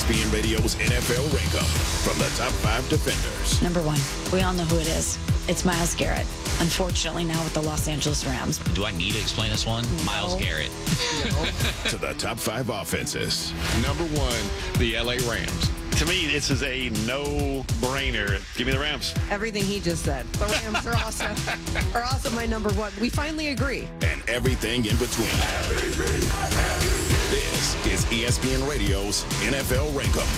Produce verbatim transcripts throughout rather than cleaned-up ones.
S P N Radio's N F L Rankup from the top five defenders. Number one, we all know who it is. It's Myles Garrett. Unfortunately, now with the Los Angeles Rams. Do I need to explain this one? No. Myles Garrett. No. To the top five offenses. Number one, the L A Rams. To me, this is a no-brainer. Give me the Rams. Everything he just said. The Rams are also, are also my number one. We finally agree. And everything in between. This is E S P N Radio's N F L Rankup.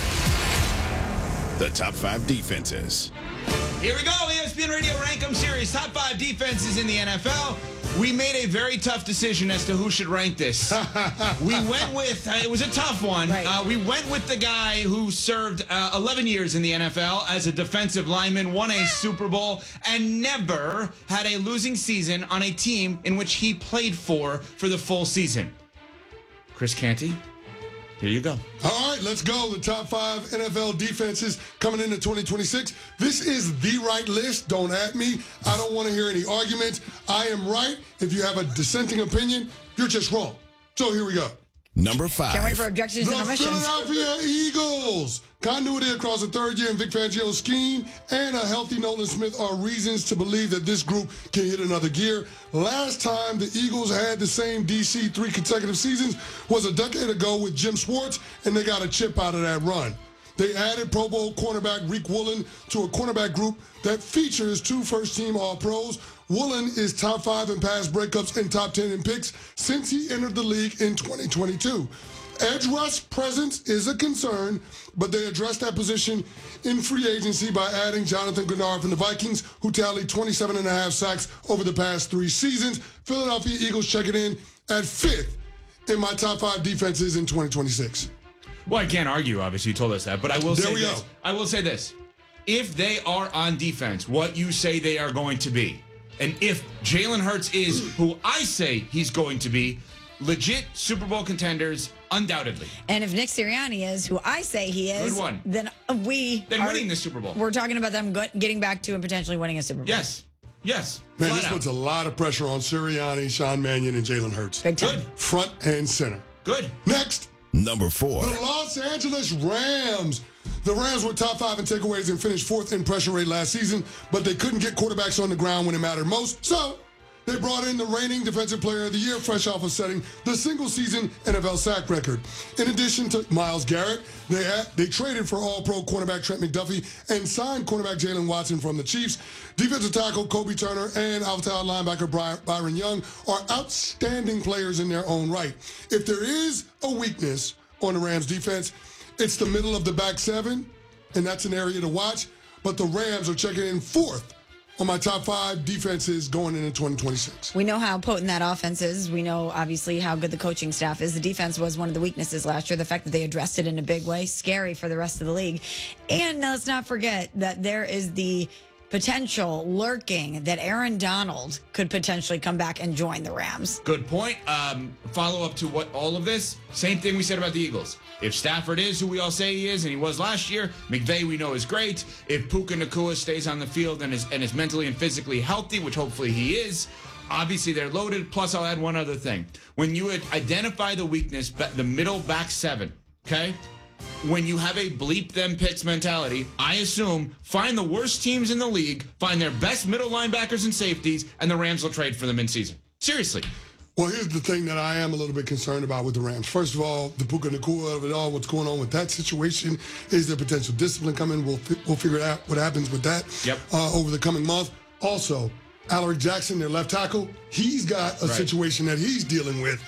The top five defenses. Here we go, E S P N Radio Rankum Series, top five defenses in the N F L. We made a very tough decision as to who should rank this. We went with, uh, it was a tough one. Right. Uh, we went with the guy who served uh, eleven years in the N F L as a defensive lineman, won a Super Bowl, and never had a losing season on a team in which he played for for the full season. Chris Canty, here you go. All right, let's go. The top five N F L defenses coming into twenty twenty-six. This is the right list. Don't at me. I don't want to hear any arguments. I am right. If you have a dissenting opinion, you're just wrong. So here we go. Number five. Can't wait for objections The and omissions. Philadelphia Eagles. Continuity across the third year in Vic Fangio's scheme and a healthy Nolan Smith are reasons to believe that this group can hit another gear. Last time the Eagles had the same D C three consecutive seasons was a decade ago with Jim Schwartz, and they got a chip out of that run. They added Pro Bowl cornerback Reek Woolen to a cornerback group that features two first-team All-Pros. Woolen is top five in pass breakups and top ten in picks since he entered the league in twenty twenty-two. Edge rush presence is a concern, but they addressed that position in free agency by adding Jonathan Grenard from the Vikings, who tallied twenty-seven and a half sacks over the past three seasons. Philadelphia Eagles checking in at fifth in my top five defenses in twenty twenty-six. Well, I can't argue, obviously, you told us that, but I will There say we this. go. I will say this. If they are on defense, what you say they are going to be, and if Jalen Hurts is who I say he's going to be, legit Super Bowl contenders, undoubtedly. And if Nick Sirianni is who I say he is, Good one. then we Then are, winning the Super Bowl. We're talking about them go- getting back to and potentially winning a Super Bowl. Yes. Yes. Man, Flat this out. puts a lot of pressure on Sirianni, Sean Mannion, and Jalen Hurts. Big time. Good. Front and center. Good. Next, Number four. the Los Angeles Rams. The Rams were top five in takeaways and finished fourth in pressure rate last season, but they couldn't get quarterbacks on the ground when it mattered most. So they brought in the reigning Defensive Player of the Year, fresh off of setting the single-season N F L sack record. In addition to Myles Garrett, they had, they traded for All-Pro cornerback Trent McDuffie and signed cornerback Jalen Watson from the Chiefs. Defensive tackle Kobe Turner and outside linebacker Bry- Byron Young are outstanding players in their own right. If there is a weakness on the Rams defense, it's the middle of the back seven, and that's an area to watch. But the Rams are checking in fourth on my top five defenses going into twenty twenty-six. We know how potent that offense is. We know, obviously, how good the coaching staff is. The defense was one of the weaknesses last year. The fact that they addressed it in a big way, scary for the rest of the league. And let's not forget that there is the potential lurking that Aaron Donald could potentially come back and join the Rams. Good point. Um, follow up to what all of this, same thing we said about the Eagles. If Stafford is who we all say he is, and he was last year, McVay we know is great. If Puka Nacua stays on the field and is, and is mentally and physically healthy, which hopefully he is, obviously they're loaded. Plus, I'll add one other thing. When you identify the weakness, the middle back seven, okay? When you have a bleep them picks mentality, I assume find the worst teams in the league, find their best middle linebackers and safeties, and the Rams will trade for them in season. Seriously. Well, here's the thing that I am a little bit concerned about with the Rams. First of all, the Puka Nacua of it all, what's going on with that situation? Is there potential discipline coming? We'll, we'll figure out what happens with that Yep. uh, over the coming month. Also, Alaric Jackson, their left tackle, he's got a Right. situation that he's dealing with.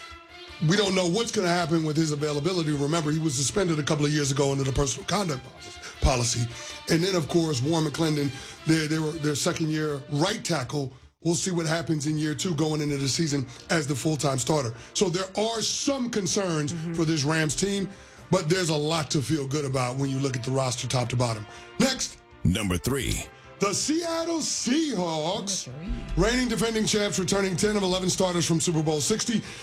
We don't know what's going to happen with his availability. Remember, he was suspended a couple of years ago under the personal conduct policy. And then, of course, Warren McClendon, their, their, their second-year right tackle. We'll see what happens in year two going into the season as the full-time starter. So there are some concerns mm-hmm. for this Rams team, but there's a lot to feel good about when you look at the roster top to bottom. Next. Number three. The Seattle Seahawks, reigning defending champs, returning ten of eleven starters from Super Bowl sixty.